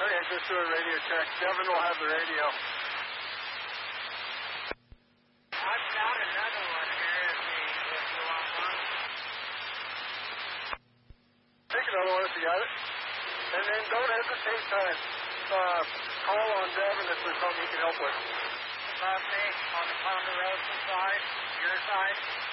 Okay, just do a radio check. Devin will have the radio. I've got another one here if you want one. Take another one if you got it. And then don't hesitate to call on Devin if there's something he can help with. Above me on the Ponderosa side, your side.